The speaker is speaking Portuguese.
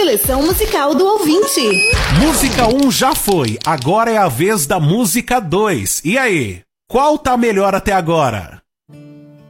seleção musical do ouvinte. Música 1 já foi, agora é a vez da música 2. E aí, qual tá melhor até agora?